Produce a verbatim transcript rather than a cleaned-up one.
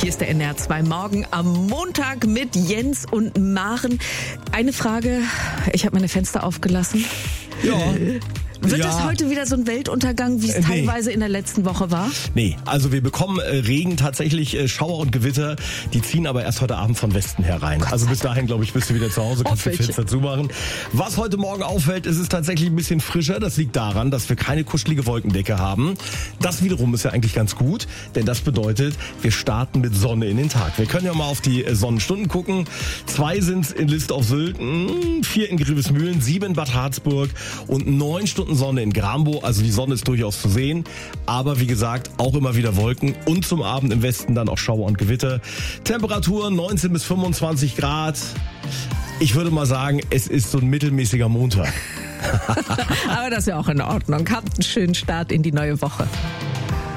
Hier ist der N R zwei Morgen am Montag mit Jens und Maren. Eine Frage, ich habe meine Fenster aufgelassen. Ja. Wird ja. das heute wieder so ein Weltuntergang, wie es Äh, nee. teilweise in der letzten Woche war? Nee, also wir bekommen äh, Regen, tatsächlich äh, Schauer und Gewitter, die ziehen aber erst heute Abend von Westen herein. Also bis dahin, glaube ich, bist du wieder zu Hause, kannst die Fenster zumachen. Was heute Morgen auffällt, ist es tatsächlich ein bisschen frischer. Das liegt daran, dass wir keine kuschelige Wolkendecke haben. Das wiederum ist ja eigentlich ganz gut, denn das bedeutet, wir starten mit Sonne in den Tag. Wir können ja mal auf die äh, Sonnenstunden gucken. Zwei sind in List auf Sylt, mh, vier in Grevesmühlen, sieben in Bad Harzburg und neun Stunden Sonne in Grambo, also die Sonne ist durchaus zu sehen, aber wie gesagt, auch immer wieder Wolken und zum Abend im Westen dann auch Schauer und Gewitter. Temperatur neunzehn bis fünfundzwanzig Grad. Ich würde mal sagen, es ist so ein mittelmäßiger Montag. Aber das ist ja auch in Ordnung. Habt einen schönen Start in die neue Woche.